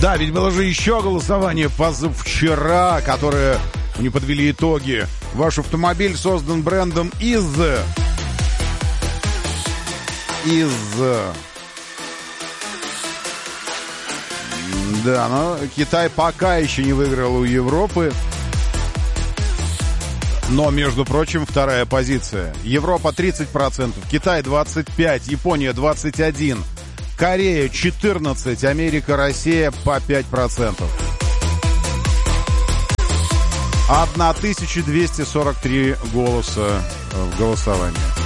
Да, ведь было же еще голосование позавчера, которое не подвели итоги. Ваш автомобиль создан брендом Да, но Китай пока еще не выиграл у Европы. Но, между прочим, вторая позиция. Европа 30%, Китай 25%, Япония 21%, Корея 14%, Америка, Россия по 5%. 1243 голоса в голосовании.